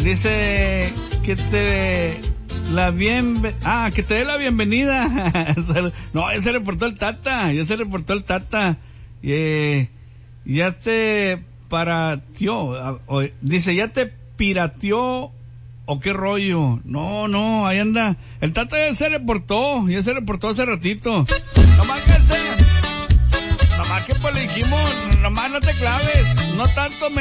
Dice que te dé la bienvenida. No, ya se reportó el Tata. Ya te parateó. Dice, ya te pirateó. ¿O qué rollo? No, ahí anda. El Tata ya se reportó hace ratito. Nomás que pues le dijimos, nomás no te claves, no tanto